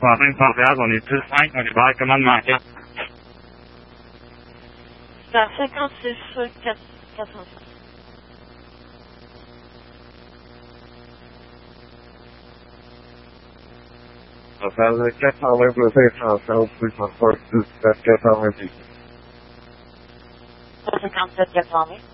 Province Montréal, on est plus 5, on est barre commandement 4. C'est à 56 406. On va faire le 420 plus 516, plus 106, 420. 57 420.